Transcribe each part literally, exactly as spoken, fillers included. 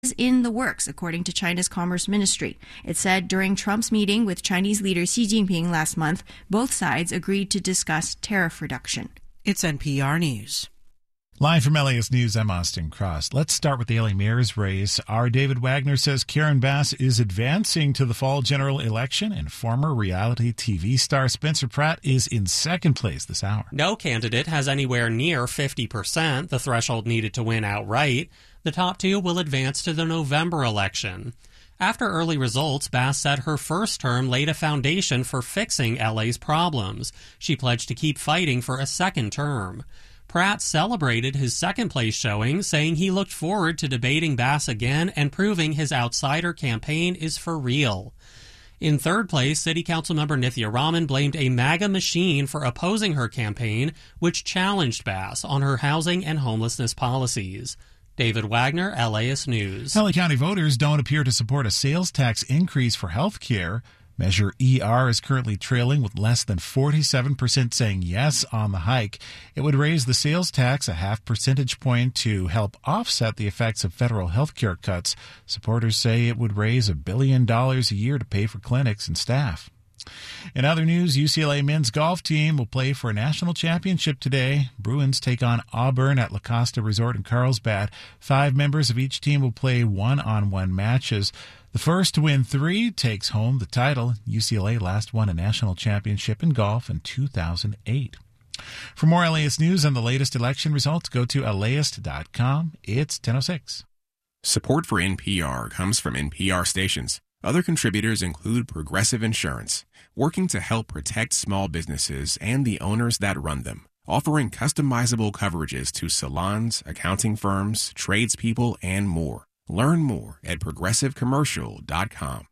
in the works, according to China's Commerce Ministry. It said during Trump's meeting with Chinese leader Xi Jinping last month, both sides agreed to discuss tariff reduction. It's N P R News. Live from L A S News, I'm Austin Cross. Let's start with the L A mayor's race. Our David Wagner says Karen Bass is advancing to the fall general election, and former reality T V star Spencer Pratt is in second place this hour. No candidate has anywhere near fifty percent, the threshold needed to win outright. The top two will advance to the November election. After early results, Bass said her first term laid a foundation for fixing L A's problems. She pledged to keep fighting for a second term. Pratt celebrated his second-place showing, saying he looked forward to debating Bass again and proving his outsider campaign is for real. In third place, City Council member Nithya Raman blamed a MAGA machine for opposing her campaign, which challenged Bass on her housing and homelessness policies. David Wagner, L A S News. L A County voters don't appear to support a sales tax increase for health care. Measure E R is currently trailing with less than forty-seven percent saying yes on the hike. It would raise the sales tax a half percentage point to help offset the effects of federal health care cuts. Supporters say it would raise a billion dollars a year to pay for clinics and staff. In other news, U C L A men's golf team will play for a national championship today. Bruins take on Auburn at La Costa Resort in Carlsbad. Five members of each team will play one-on-one matches. The first to win three takes home the title. U C L A last won a national championship in golf in two thousand eight. For more L A S news and the latest election results, go to L Aist dot com. It's ten oh six. Support for N P R comes from N P R stations. Other contributors include Progressive Insurance, working to help protect small businesses and the owners that run them, offering customizable coverages to salons, accounting firms, tradespeople, and more. Learn more at progressive commercial dot com.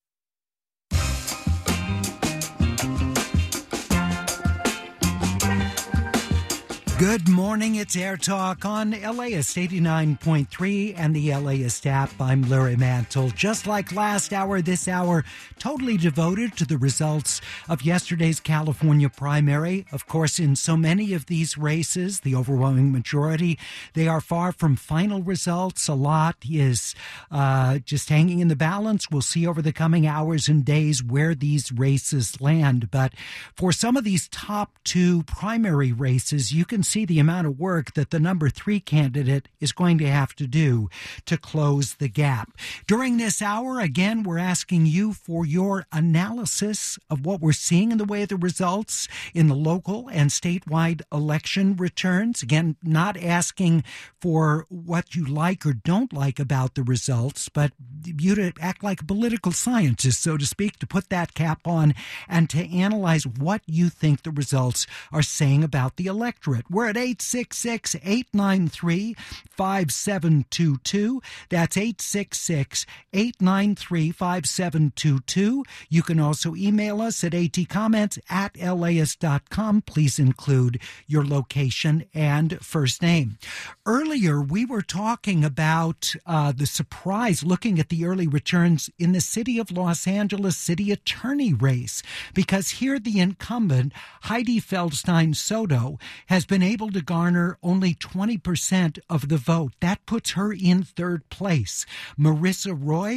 Good morning, it's Air Talk on LAist eighty-nine point three and the LAist app. I'm Larry Mantle. Just like last hour, this hour totally devoted to the results of yesterday's California primary. Of course, in so many of these races, the overwhelming majority, they are far from final results. A lot is uh, just hanging in the balance. We'll see over the coming hours and days where these races land. But for some of these top two primary races, you can see the amount of work that the number three candidate is going to have to do to close the gap. During this hour, again, we're asking you for your analysis of what we're seeing in the way of the results in the local and statewide election returns. Again, not asking for what you like or don't like about the results, but you to act like a political scientist, so to speak, to put that cap on and to analyze what you think the results are saying about the electorate. We're at eight six six, eight nine three, five seven two two. That's eight six six, eight nine three, five seven two two. You can also email us at atcomments at laist dot com. Please include your location and first name. Earlier, we were talking about uh, the surprise looking at the early returns in the city of Los Angeles city attorney race, because here the incumbent, Heidi Feldstein Soto, has been able to garner only twenty percent of the vote. That puts her in third place. Marissa Roy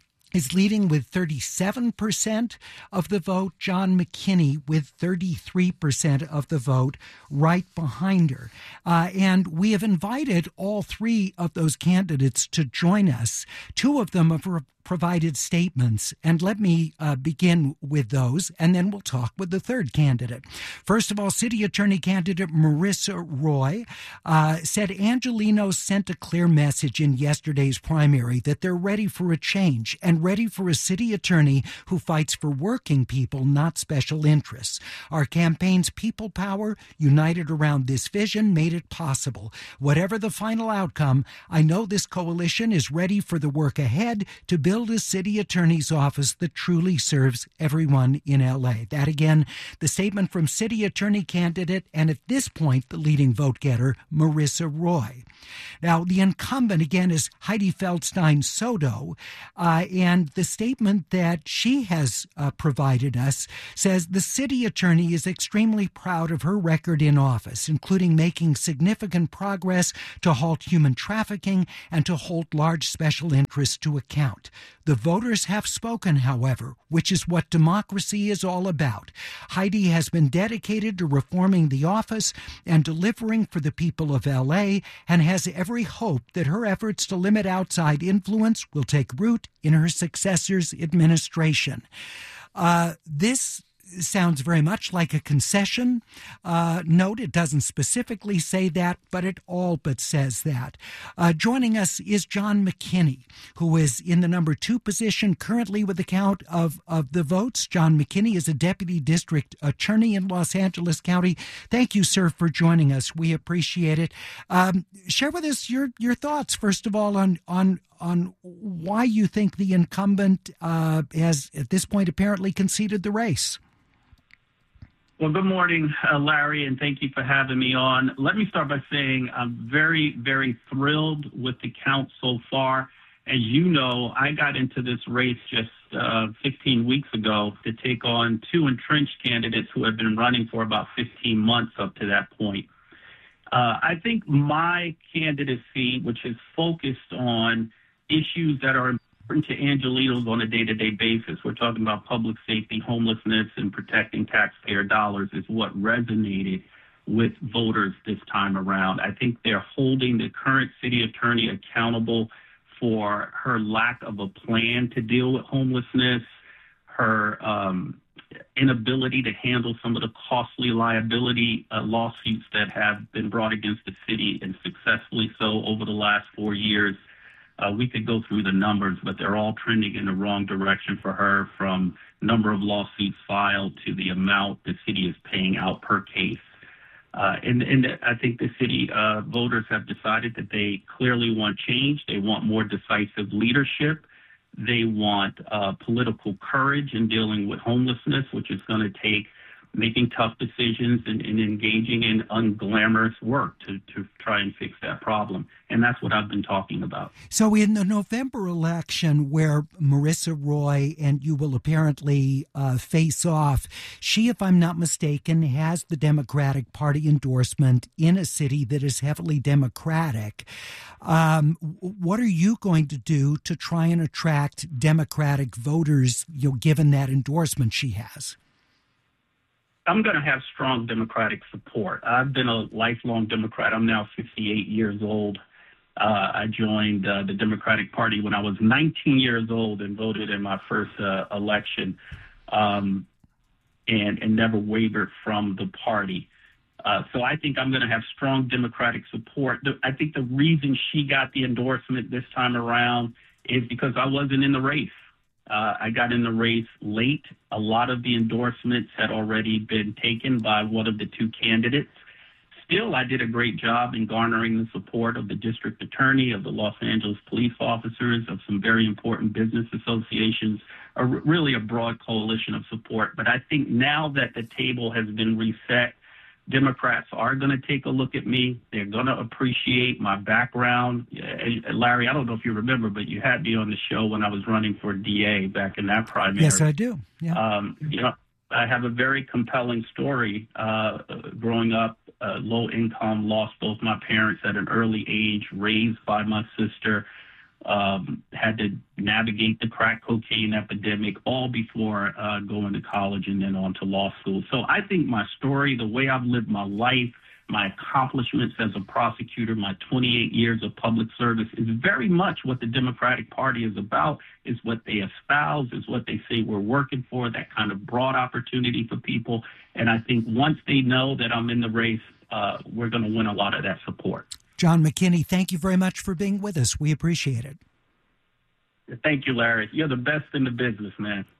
is leading with thirty-seven percent of the vote. John McKinney with thirty-three percent of the vote right behind her. Uh, and we have invited all three of those candidates to join us. Two of them have re- provided statements, and let me uh, begin with those, and then we'll talk with the third candidate. First of all, city attorney candidate Marissa Roy uh, said Angelenos sent a clear message in yesterday's primary that they're ready for a change and ready for a city attorney who fights for working people, not special interests. Our campaign's people power, united around this vision, made it possible. Whatever the final outcome, I know this coalition is ready for the work ahead to build build a city attorney's office that truly serves everyone in L A. That, again, the statement from city attorney candidate and at this point the leading vote getter, Marissa Roy. Now, the incumbent, again, is Heidi Feldstein Soto, uh, and the statement that she has uh, provided us says the city attorney is extremely proud of her record in office, including making significant progress to halt human trafficking and to hold large special interests to account. The voters have spoken, however, which is what democracy is all about. Heidi has been dedicated to reforming the office and delivering for the people of L A and has every hope that her efforts to limit outside influence will take root in her successor's administration. Uh, this sounds very much like a concession. Uh, note, it doesn't specifically say that, but it all but says that. Uh, joining us is John McKinney, who is in the number two position currently with the count of, of the votes. John McKinney is a deputy district attorney in Los Angeles County. Thank you, sir, for joining us. We appreciate it. Um, share with us your, your thoughts, first of all, on, on on why you think the incumbent uh, has, at this point, apparently conceded the race. Well, good morning, uh, Larry, and thank you for having me on. Let me start by saying I'm very, very thrilled with the count so far. As you know, I got into this race just uh, fifteen weeks ago to take on two entrenched candidates who have been running for about fifteen months up to that point. Uh, I think my candidacy, which is focused on issues that are important to Angelinos on a day-to-day basis, we're talking about public safety, homelessness, and protecting taxpayer dollars, is what resonated with voters this time around. I think they're holding the current city attorney accountable for her lack of a plan to deal with homelessness, her um, inability to handle some of the costly liability uh, lawsuits that have been brought against the city, and successfully so, over the last four years. Uh, we could go through the numbers, but they're all trending in the wrong direction for her, from number of lawsuits filed to the amount the city is paying out per case. Uh, and, and I think the city uh, voters have decided that they clearly want change. They want more decisive leadership. They want uh, political courage in dealing with homelessness, which is going to take making tough decisions and, and engaging in unglamorous work to, to try and fix that problem. And that's what I've been talking about. So in the November election, where Marissa Roy and you will apparently uh, face off, she, if I'm not mistaken, has the Democratic Party endorsement in a city that is heavily Democratic. Um, what are you going to do to try and attract Democratic voters, you know, given that endorsement she has? I'm going to have strong Democratic support. I've been a lifelong Democrat. I'm now fifty-eight years old. Uh, I joined uh, the Democratic Party when I was nineteen years old and voted in my first uh, election, um, and, and never wavered from the party. Uh, so I think I'm going to have strong Democratic support. The, I think the reason she got the endorsement this time around is because I wasn't in the race. Uh, I got in the race late. A lot of the endorsements had already been taken by one of the two candidates. Still, I did a great job in garnering the support of the district attorney, of the Los Angeles police officers, of some very important business associations, a, really a broad coalition of support. But I think now that the table has been reset, Democrats are going to take a look at me. They're going to appreciate my background. Larry, I don't know if you remember, but you had me on the show when I was running for D A back in that primary. Yes, I do. Yeah. Um, you know, I have a very compelling story. Uh, growing up, uh, low income, lost both my parents at an early age, raised by my sister, um, had to navigate the crack cocaine epidemic all before uh, going to college and then on to law school. So I think my story, the way I've lived my life, my accomplishments as a prosecutor, my twenty-eight years of public service is very much what the Democratic Party is about, is what they espouse, is what they say we're working for, that kind of broad opportunity for people. And I think once they know that I'm in the race, uh, we're going to win a lot of that support. John McKinney, thank you very much for being with us. We appreciate it. Thank you, Larry. You're the best in the business, man.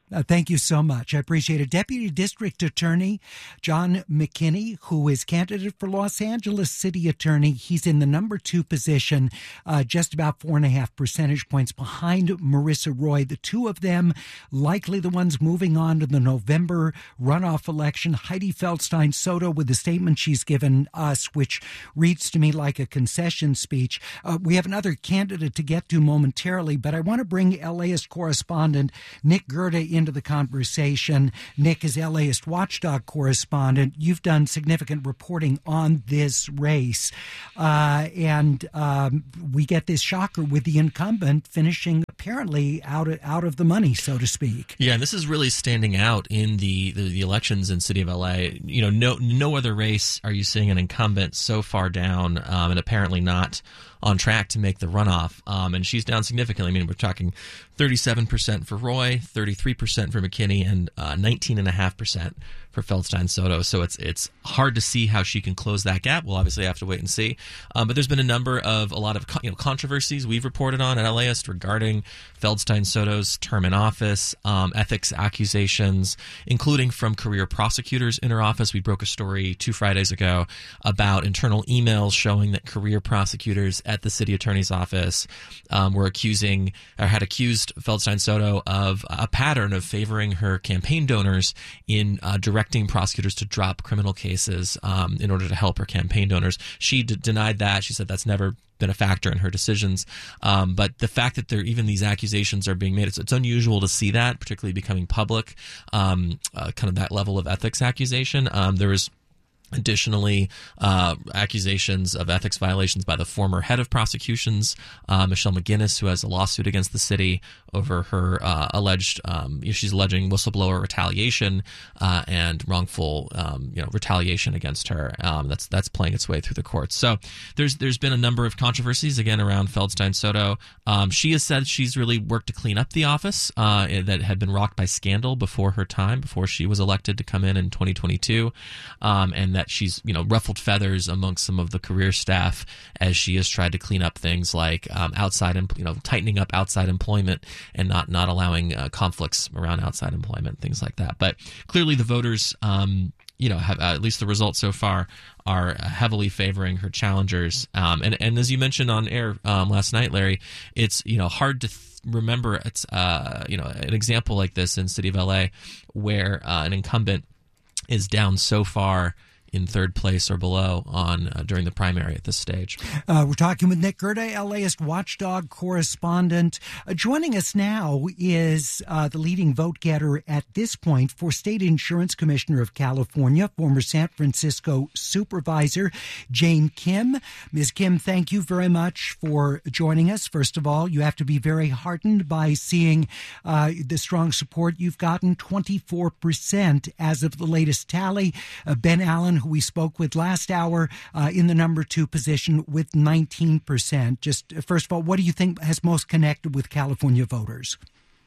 Uh, thank you so much. I appreciate it. Deputy District Attorney John McKinney, who is candidate for Los Angeles City Attorney. He's in the number two position, uh, just about four and a half percentage points behind Marissa Roy. The two of them likely the ones moving on to the November runoff election. Heidi Feldstein Soto with the statement she's given us, which reads to me like a concession speech. Uh, we have another candidate to get to momentarily, but I want to bring LAist correspondent Nick Gerda into the conversation. Nick is LAist Watchdog correspondent. You've done significant reporting on this race, uh, and um, we get this shocker with the incumbent finishing apparently out of, out of the money, so to speak. Yeah, and this is really standing out in the, the, the elections in City of L A. You know, no no other race are you seeing an incumbent so far down, um, and apparently not on track to make the runoff, um, and she's down significantly. I mean, we're talking thirty-seven percent for Roy, thirty-three percent for McKinney, and uh, nineteen point five percent for Feldstein Soto. So it's it's hard to see how she can close that gap. We'll obviously have to wait and see. Um, but there's been a number of a lot of you know controversies we've reported on at LAist regarding Feldstein Soto's term in office, um, ethics accusations, including from career prosecutors in her office. We broke a story two Fridays ago about internal emails showing that career prosecutors at the city attorney's office um, were accusing or had accused Feldstein Soto of a pattern of favoring her campaign donors in uh, directing prosecutors to drop criminal cases um, in order to help her campaign donors. She d- denied that. She said that's never been a factor in her decisions. Um, but the fact that there even these accusations are being made, it's, it's unusual to see that, particularly becoming public, um, uh, kind of that level of ethics accusation. Um, there was Additionally, uh, accusations of ethics violations by the former head of prosecutions, uh, Michelle McGinnis, who has a lawsuit against the city over her uh, alleged, um, she's alleging whistleblower retaliation uh, and wrongful, um, you know, retaliation against her. Um, that's that's playing its way through the courts. So there's there's been a number of controversies again around Feldstein Soto. Um, she has said she's really worked to clean up the office uh, that had been rocked by scandal before her time, before she was elected to come in in twenty twenty-two, um, and that she's, you know, ruffled feathers amongst some of the career staff as she has tried to clean up things like um, outside, you know, tightening up outside employment and not not allowing uh, conflicts around outside employment, things like that. But clearly, the voters, um, you know, have uh, at least the results so far are heavily favoring her challengers. Um, and and as you mentioned on air um, last night, Larry, it's you know hard to. Th- remember it's uh, you know an example like this in City of L A where uh, an incumbent is down so far in third place or below on uh, during the primary at this stage. Uh, we're talking with Nick Gerda, LAist Watchdog correspondent. Uh, joining us now is uh, the leading vote getter at this point for State Insurance Commissioner of California, former San Francisco supervisor, Jane Kim. Miz Kim, thank you very much for joining us. First of all, you have to be very heartened by seeing uh, the strong support you've gotten, twenty-four percent as of the latest tally. Uh, Ben Allen, who we spoke with last hour, uh, in the number two position with nineteen percent. Just uh, first of all, what do you think has most connected with California voters?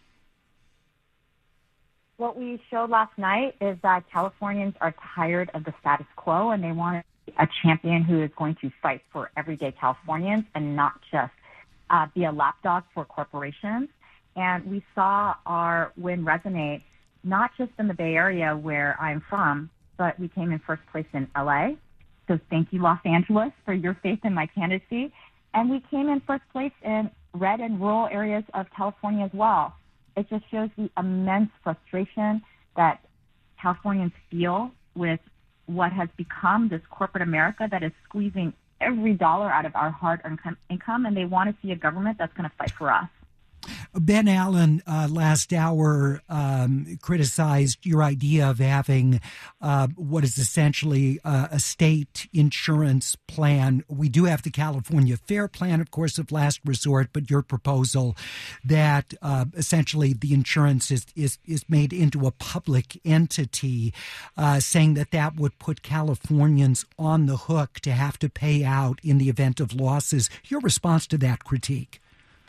What we showed last night is that Californians are tired of the status quo and they want a champion who is going to fight for everyday Californians and not just uh, be a lapdog for corporations. And we saw our win resonate not just in the Bay Area where I'm from, but we came in first place in L A. So thank you, Los Angeles, for your faith in my candidacy. And we came in first place in red and rural areas of California as well. It just shows the immense frustration that Californians feel with what has become this corporate America that is squeezing every dollar out of our hard-earned income, and they want to see a government that's going to fight for us. Ben Allen, uh, last hour, um, criticized your idea of having uh, what is essentially uh, a state insurance plan. We do have the California Fair Plan, of course, of last resort, but your proposal that uh, essentially the insurance is, is, is made into a public entity, uh, saying that that would put Californians on the hook to have to pay out in the event of losses. Your response to that critique?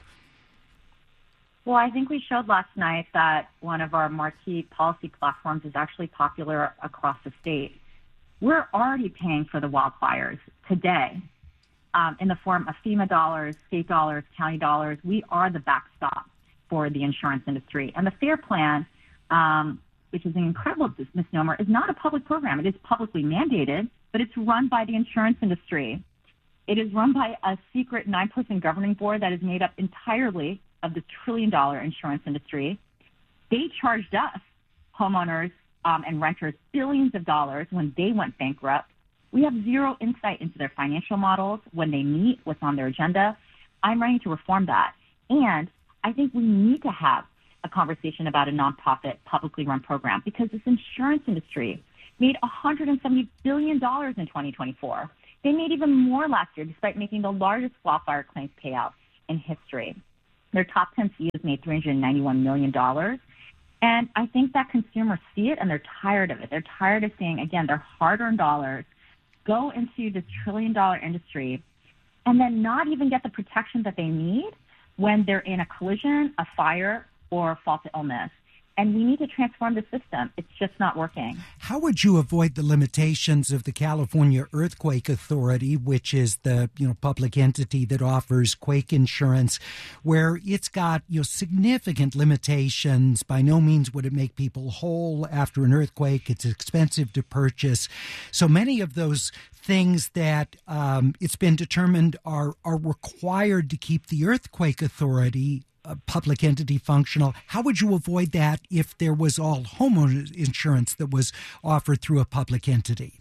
Well, I think we showed last night that one of our marquee policy platforms is actually popular across the state. We're already paying for the wildfires today um, in the form of FEMA dollars, state dollars, county dollars. We are the backstop for the insurance industry. And the FAIR Plan um, which is an incredible misnomer, is not a public program. It is publicly mandated, but it's run by the insurance industry. It is run by a secret nine-person governing board that is made up entirely of the trillion-dollar insurance industry. They charged us, homeowners um, and renters, billions of dollars when they went bankrupt. We have zero insight into their financial models, when they meet, what's on their agenda. I'm ready to reform that. And I think we need to have a conversation about a nonprofit, publicly run program, because this insurance industry made one hundred seventy billion dollars in twenty twenty-four. They made even more last year, despite making the largest wildfire claims payout in history. Their top ten C E Os made three hundred ninety-one million dollars. And I think that consumers see it and they're tired of it. They're tired of seeing, again, their hard-earned dollars go into this trillion-dollar industry and then not even get the protection that they need when they're in a collision, a fire, or fall to illness. And we need to transform the system. It's just not working. How would you avoid the limitations of the California Earthquake Authority, which is the you know public entity that offers quake insurance, where it's got you know significant limitations? By no means would it make people whole after an earthquake. It's expensive to purchase. So many of those things that um, it's been determined are are required to keep the Earthquake Authority a public entity functional. How would you avoid that if there was all homeowner insurance that was offered through a public entity?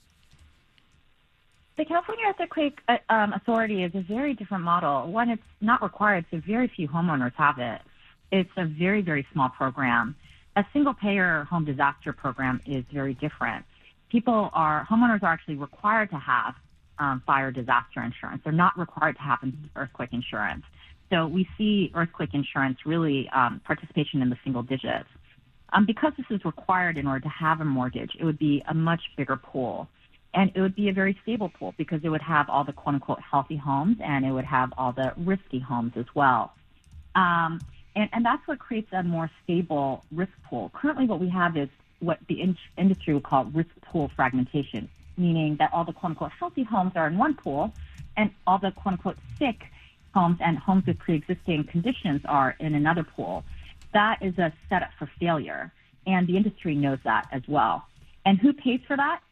The California Earthquake um, Authority is a very different model. One, it's not required, so very few homeowners have it. It's a very, very small program. A single-payer home disaster program is very different. People are, homeowners are actually required to have um, fire disaster insurance. They're not required to have earthquake insurance. So we see earthquake insurance really um, participation in the single digits. Um, because this is required in order to have a mortgage, it would be a much bigger pool. And it would be a very stable pool because it would have all the quote-unquote healthy homes and it would have all the risky homes as well. Um, and, and that's what creates a more stable risk pool. Currently what we have is what the in- industry would call risk pool fragmentation, meaning that all the quote-unquote healthy homes are in one pool and all the quote-unquote sick homes and homes with pre-existing conditions are in another pool. That is a setup for failure, and the industry knows that as well. And who pays for that?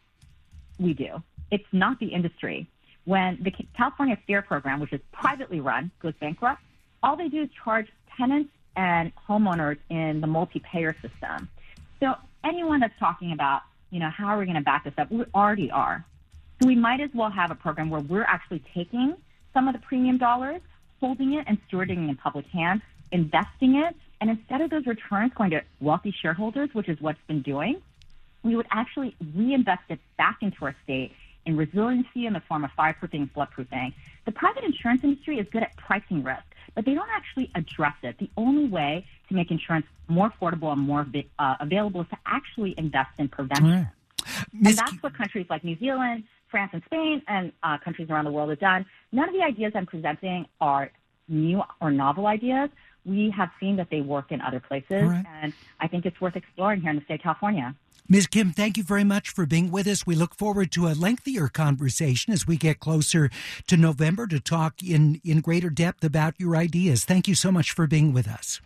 We do. It's not the industry. When the California FAIR program, which is privately run, goes bankrupt, all they do is charge tenants and homeowners in the multi-payer system. So anyone that's talking about, you know, how are we going to back this up? We already are. So we might as well have a program where we're actually taking some of the premium dollars, holding it and stewarding it in public hands, investing it, and instead of those returns going to wealthy shareholders, which is what's been doing, we would actually reinvest it back into our state in resiliency in the form of fireproofing and floodproofing. The private insurance industry is good at pricing risk, but they don't actually address it. The only way to make insurance more affordable and more uh, available is to actually invest in prevention. Right. And that's what countries like New Zealand, France and Spain, and uh, countries around the world have done. None of the ideas I'm presenting are new or novel ideas. We have seen that they work in other places, right. And I think it's worth exploring here in the state of California. Miz Kim, thank you very much for being with us. We look forward to a lengthier conversation as we get closer to November to talk in, in greater depth about your ideas. Thank you so much for being with us.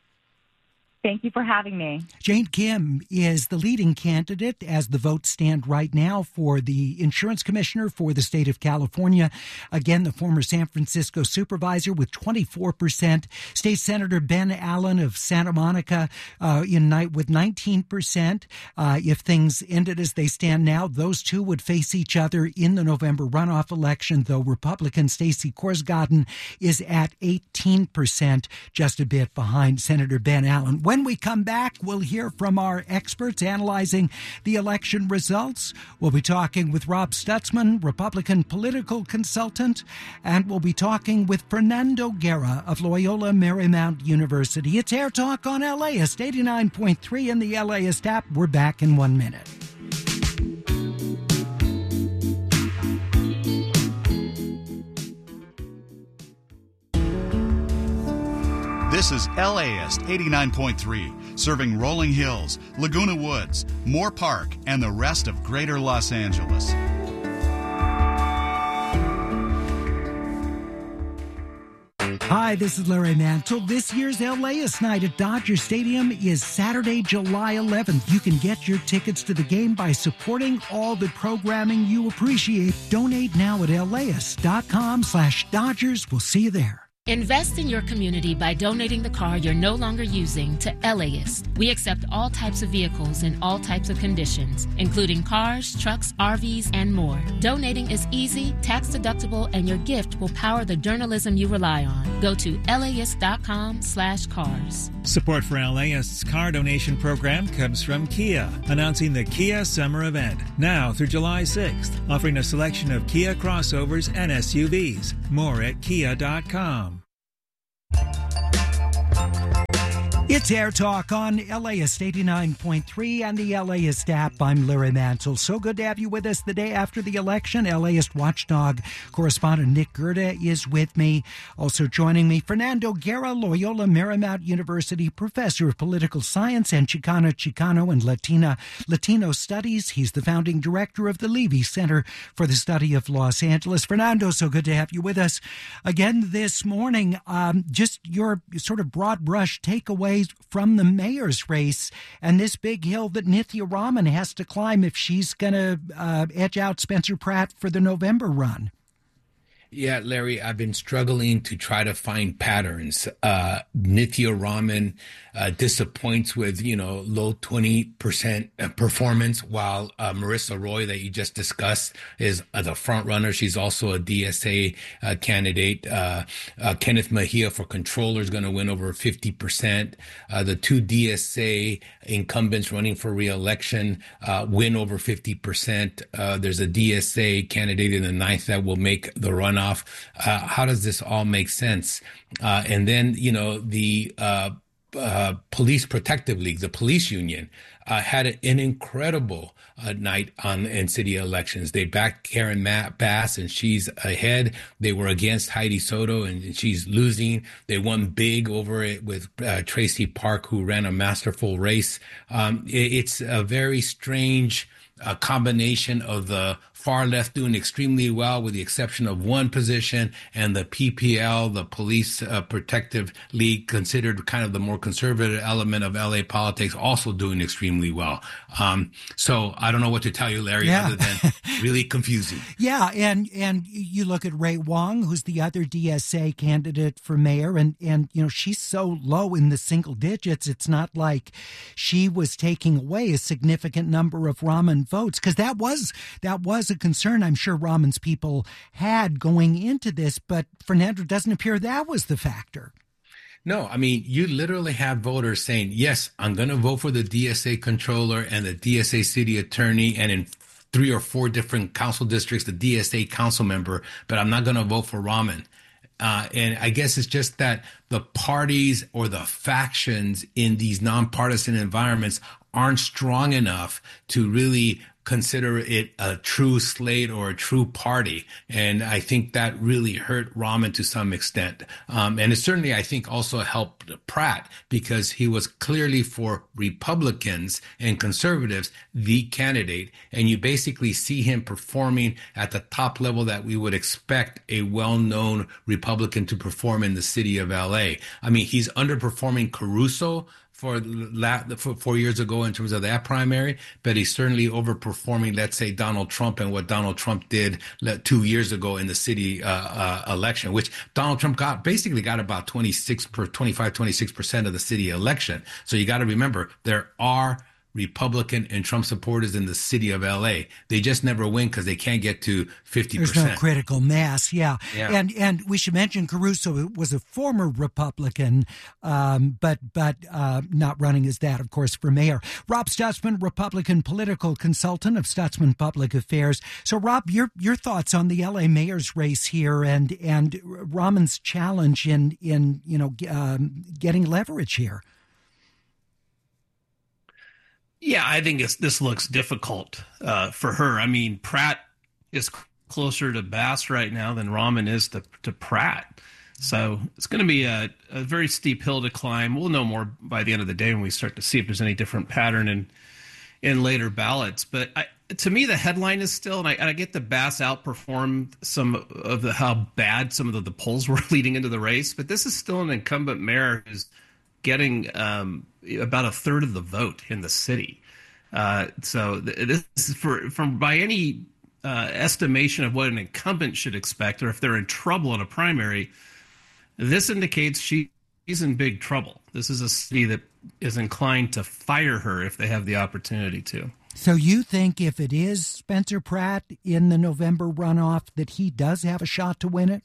Thank you for having me. Jane Kim is the leading candidate as the votes stand right now for the insurance commissioner for the state of California. Again, the former San Francisco supervisor with twenty-four percent. State Senator Ben Allen of Santa Monica uh, in night with nineteen percent. Uh, if things ended as they stand now, those two would face each other in the November runoff election, though Republican Stacey Korsgaden is at eighteen percent, just a bit behind Senator Ben Allen. When we come back, we'll hear from our experts analyzing the election results. We'll be talking with Rob Stutzman, Republican political consultant, and we'll be talking with Fernando Guerra of Loyola Marymount University. It's Air Talk on LAist eighty-nine point three in the LAist app. We're back in one minute. This is LAist eighty-nine point three, serving Rolling Hills, Laguna Woods, Moore Park, and the rest of Greater Los Angeles. Hi, this is Larry Mantle. This year's LAist Night at Dodger Stadium is Saturday, July eleventh. You can get your tickets to the game by supporting all the programming you appreciate. Donate now at laist.com slash Dodgers. We'll see you there. Invest in your community by donating the car you're no longer using to LAist. We accept all types of vehicles in all types of conditions, including cars, trucks, R Vs, and more. Donating is easy, tax deductible, and your gift will power the journalism you rely on. Go to laist.com slash cars. Support for LAist's car donation program comes from Kia, announcing the Kia Summer Event, now through July sixth, offering a selection of Kia crossovers and S U Vs. More at kia dot com. It's Air Talk on LAist eighty-nine point three and the LAist app. I'm Larry Mantle. So good to have you with us the day after the election. LAist watchdog correspondent Nick Gerda is with me. Also joining me, Fernando Guerra, Loyola Marymount University professor of political science and Chicana, Chicano, and Latina Latino studies. He's the founding director of the Levy Center for the Study of Los Angeles. Fernando, so good to have you with us again this morning. Um, just your sort of broad brush takeaway from the mayor's race and this big hill that Nithya Raman has to climb if she's going to uh, edge out Spencer Pratt for the November run. Yeah, Larry, I've been struggling to try to find patterns. Uh, Nithya Raman uh, disappoints with, you know, low twenty percent performance, while uh, Marissa Roy, that you just discussed, is uh, the front runner. She's also a D S A uh, candidate. Uh, uh, Kenneth Mejia for controller is going to win over fifty percent. Uh, the two D S A incumbents running for re-election uh, win over fifty percent. Uh, there's a D S A candidate in the ninth that will make the run off. Uh, how does this all make sense? Uh, and then, you know, the uh, uh, Police Protective League, the police union, uh, had an incredible uh, night on in city elections. They backed Karen Bass, and she's ahead. They were against Heidi Soto, and she's losing. They won big over it with uh, Tracy Park, who ran a masterful race. Um, it, it's a very strange a combination of the far left doing extremely well, with the exception of one position, and the P P L, the Police uh, Protective League, considered kind of the more conservative element of L A politics, also doing extremely well. Um, so I don't know what to tell you, Larry, yeah. other than really confusing. Yeah, and and you look at Ray Wong, who's the other D S A candidate for mayor, and, and you know, she's so low in the single digits, it's not like she was taking away a significant number of Raman votes, because that was that was a concern I'm sure Raman's people had going into this, but Fernando, doesn't appear that was the factor. No, I mean, you literally have voters saying, yes, I'm going to vote for the D S A controller and the D S A city attorney, and in three or four different council districts, the D S A council member, but I'm not going to vote for Raman. Uh, and I guess it's just that the parties or the factions in these nonpartisan environments aren't strong enough to really consider it a true slate or a true party. And I think that really hurt Raman to some extent. Um, and it certainly, I think, also helped Pratt, because he was clearly, for Republicans and conservatives, the candidate. And you basically see him performing at the top level that we would expect a well-known Republican to perform in the city of L A. I mean, he's underperforming Caruso for, for four years ago in terms of that primary, but he's certainly overperforming, let's say, Donald Trump and what Donald Trump did two years ago in the city uh, uh, election, which Donald Trump got basically got about twenty-six per twenty-five, twenty-six percent of the city election. So you got to remember, there are Republican and Trump supporters in the city of L A. They just never win because they can't get to fifty percent. There's no critical mass, yeah. yeah. And and we should mention Caruso was a former Republican, um, but but uh, not running as that, of course, for mayor. Rob Stutzman, Republican political consultant of Stutzman Public Affairs. So, Rob, your your thoughts on the L A mayor's race here and and Raman's challenge in in you know um, getting leverage here. Yeah, I think it's, this looks difficult uh, for her. I mean, Pratt is closer to Bass right now than Raman is to, to Pratt. So it's going to be a, a very steep hill to climb. We'll know more by the end of the day when we start to see if there's any different pattern in in later ballots. But I, to me, the headline is still, and I, and I get the Bass outperformed some of the how bad some of the, the polls were leading into the race, but this is still an incumbent mayor who's getting um, about a third of the vote in the city. Uh, so this is for from by any uh, estimation of what an incumbent should expect, or if they're in trouble in a primary, this indicates she, she's in big trouble. This is a city that is inclined to fire her if they have the opportunity to. So you think if it is Spencer Pratt in the November runoff that he does have a shot to win it?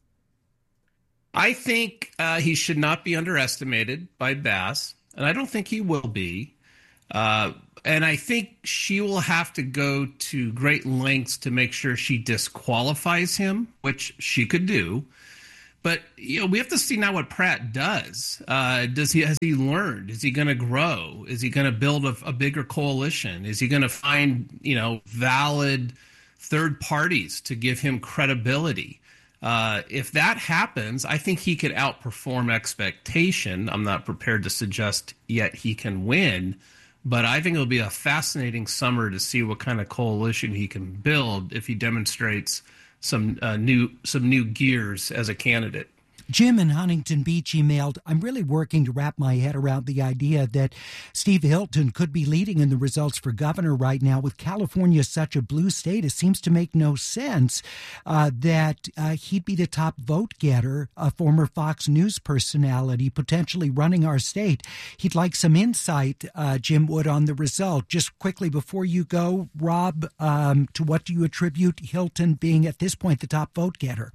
I think uh, he should not be underestimated by Bass, and I don't think he will be. Uh, and I think she will have to go to great lengths to make sure she disqualifies him, which she could do. But you know, we have to see now what Pratt does. Uh, does he has he learned? Is he going to grow? Is he going to build a, a bigger coalition? Is he going to find you know valid third parties to give him credibility? Uh, if that happens, I think he could outperform expectation. I'm not prepared to suggest yet he can win, but I think it'll be a fascinating summer to see what kind of coalition he can build if he demonstrates some uh, new some new gears as a candidate. Jim in Huntington Beach emailed, I'm really working to wrap my head around the idea that Steve Hilton could be leading in the results for governor right now. With California such a blue state, it seems to make no sense uh, that uh, he'd be the top vote getter, a former Fox News personality, potentially running our state. He'd like some insight, uh, Jim Wood, on the result. Just quickly before you go, Rob, um, to what do you attribute Hilton being at this point the top vote getter?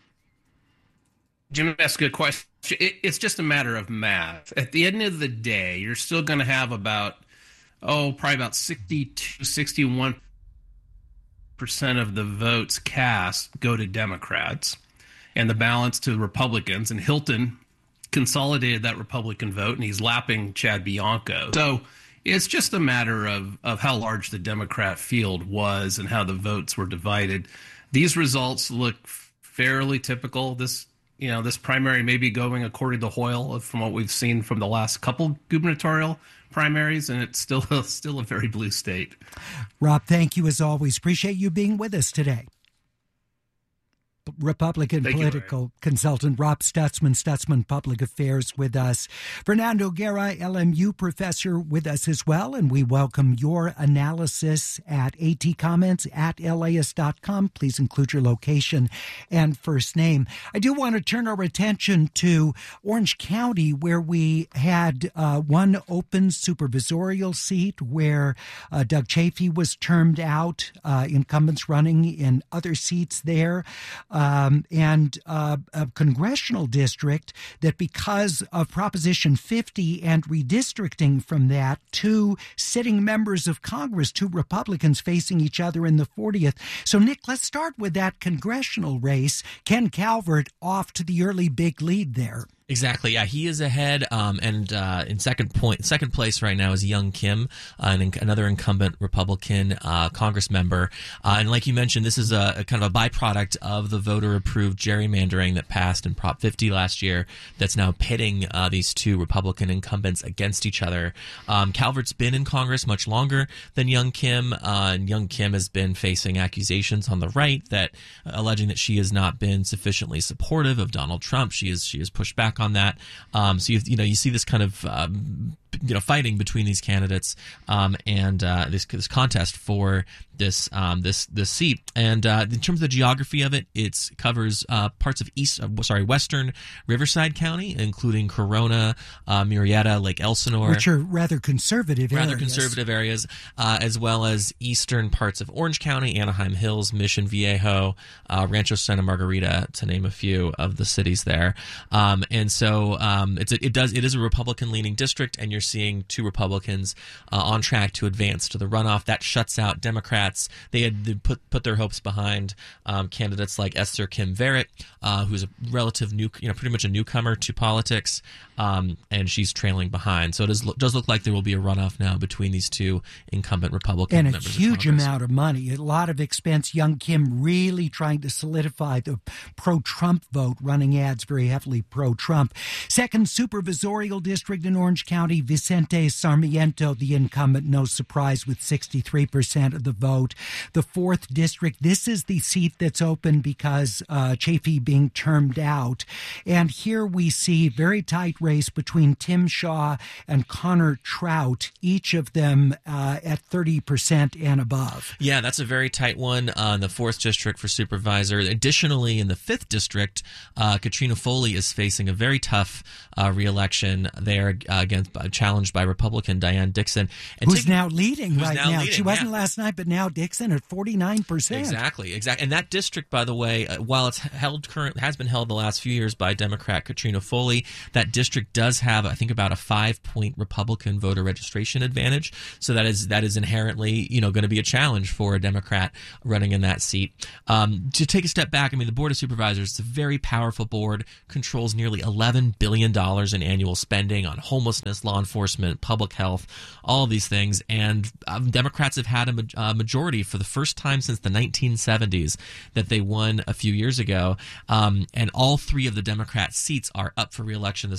Jim, that's a good question. It, it's just a matter of math. At the end of the day, you're still going to have about, oh, probably about sixty-two, sixty-one percent of the votes cast go to Democrats and the balance to Republicans. And Hilton consolidated that Republican vote, and he's lapping Chad Bianco. So it's just a matter of, of how large the Democrat field was and how the votes were divided. These results look fairly typical. This You know, this primary may be going according to Hoyle from what we've seen from the last couple gubernatorial primaries, and it's still still a very blue state. Rob, thank you as always. Appreciate you being with us today. Republican Thank political you, consultant Rob Stutzman, Stutzman Public Affairs with us. Fernando Guerra, L M U professor with us as well, and we welcome your analysis at atcomments at L A S dot com. Please include your location and first name. I do want to turn our attention to Orange County, where we had uh, one open supervisorial seat where uh, Doug Chafee was termed out, uh, incumbents running in other seats there. Um, and uh, a congressional district that, because of Proposition fifty and redistricting from that, two sitting members of Congress, two Republicans facing each other in the fortieth. So, Nick, let's start with that congressional race. Ken Calvert off to the early big lead there. Exactly. Yeah, he is ahead, um, and uh, in second point, second place right now is Young Kim, uh, an, another incumbent Republican uh, Congress member. Uh, and like you mentioned, this is a, a kind of a byproduct of the voter-approved gerrymandering that passed in Prop fifty last year. That's now pitting uh, these two Republican incumbents against each other. Um, Calvert's been in Congress much longer than Young Kim, uh, and Young Kim has been facing accusations on the right that uh, alleging that she has not been sufficiently supportive of Donald Trump. She is she has pushed back on that. Um, so you you know you see this kind of um, you know fighting between these candidates um, and uh, this this contest for this um, this this seat. And uh, in terms of the geography of it, it covers uh, parts of east uh, sorry western Riverside County, including Corona, uh, Murrieta, Lake Elsinore, which are rather conservative rather areas. conservative areas, uh, as well as eastern parts of Orange County, Anaheim Hills, Mission Viejo, uh, Rancho Santa Margarita, to name a few of the cities there. Um, and so um, it's a, it does it is a Republican leaning district, and you're seeing two Republicans uh, on track to advance to the runoff. That shuts out Democrats. They had put put their hopes behind um, candidates like Esther Kim Verrett, uh, who's a relative new, you know, pretty much a newcomer to politics, um, and she's trailing behind. So it does, does look like there will be a runoff now between these two incumbent Republican and a members huge of Congress. amount of money, a lot of expense. Young Kim really trying to solidify the pro-Trump vote, running ads very heavily pro-Trump. Second supervisorial district in Orange County, Vicente Sarmiento, the incumbent, no surprise, with sixty-three percent of the vote. The fourth district, this is the seat that's open because uh, Chafee being termed out. And here we see very tight race between Tim Shaw and Connor Trout, each of them uh, at thirty percent and above. Yeah, that's a very tight one uh, in the fourth district for supervisor. Additionally, in the fifth district, uh, Katrina Foley is facing a very tough uh, re-election there uh, against uh, challenged by Republican Diane Dixon. And who's to, now leading who's right now. now. Leading, she wasn't yeah. last night, but now Dixon at forty-nine percent. Exactly, exactly. And that district, by the way, uh, while it's held current has been held the last few years by Democrat Katrina Foley, that district does have, I think, about a five-point Republican voter registration advantage. So that is that is inherently, you know, going to be a challenge for a Democrat running in that seat. Um, to take a step back, I mean, the Board of Supervisors is a very powerful board, controls nearly eleven billion dollars in annual spending on homelessness, law enforcement, public health, all of these things. And um, Democrats have had a, ma- a majority for the first time since the nineteen seventies that they won a few years ago. Um, and all three of the Democrat seats are up for re-election this